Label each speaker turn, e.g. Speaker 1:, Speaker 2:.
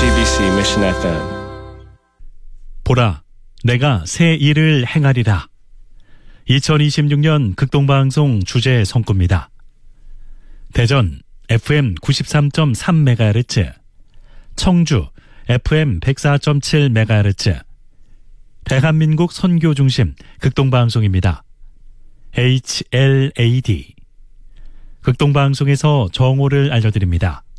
Speaker 1: GBC Mission FM.
Speaker 2: 보라, 내가 새 일을 행하리라. 2026년 극동방송 주제 성구입니다. 대전 FM 93.3MHz, 청주 FM 104.7MHz, 대한민국 선교 중심 극동방송입니다. HLAD. 극동방송에서 정오를 알려드립니다.